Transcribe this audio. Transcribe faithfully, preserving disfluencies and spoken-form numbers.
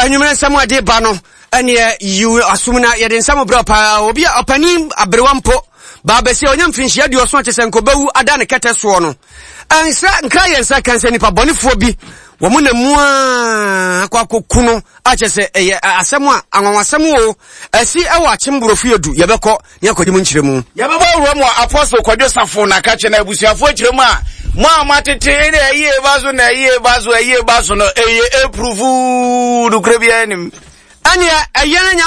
Enyumere nsɛm ade ba no ene you asumna ye de nsɛm bra pa obi opani abrewampo ba besi onya mfinhia de oso kyese nkobawu ada ne kete so no ansa nkra ye nsa kanse nipa bɔnefo bi wo mu na mu akwa kokuno a kyese eye asɛm a anwanwasɛm wo asi ɛwɔ akyemburofo yedu ye bɛkɔ ne akɔdi mu nkyeremu ye bɛbɔ wuro mu apostle kwadwo safo na ka kye na abusuafo kyeremu a mo amatete ne eye bazo na eye bazo eye bazo no eye approve du krebia nim anya eye